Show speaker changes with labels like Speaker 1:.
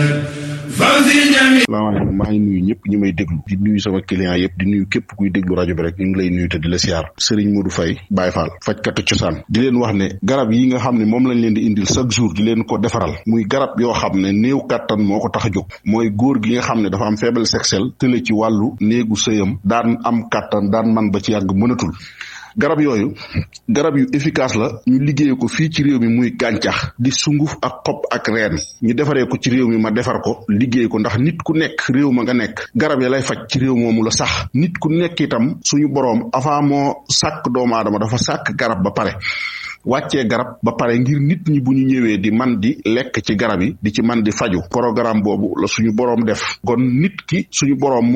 Speaker 1: salaamaaleykum maa ngi nuyu ñëpp ñi may déglu di nuyu sama client yëpp di nuyu képp kuy déglu rajo bi rek ñu ngi lay nuyu te di la siyaar Serigne Modou Faye Baye Fall fajkatu cosaan di leen wax ne garab yi nga xam ne moom lañ leen di indil chaque jour di leen ko defaral muy garab yoo xam ne néew kàttan moo ko tax a jóg mooy góor gi nga xam ne dafa am faiblesse sexuelle tële ci wàllu néegu sëyam daan am kàttan daan man ba ci yàgg mënatul garab yooyu garab yu efficace la ñu liggéeye ko fii ci réew mi muy gàncax di sunguf ak xob ak reen ñu defaree ko ci réew mi ma defar ko liggéey ko ndax nit ku nekk réew ma nga nekk garab ya lay faj ci réew moomu la sax nit ku nekk itam suñu boroom avant moo sàkk doomu aadama dafa sàkk garab ba pare wàccee garab ba pare ngir nit ñi bu ñu ñëwee di man di lekk ci garab yi di ci man di faju programme boobu la suñu boroom def kon nit ki suñu boroom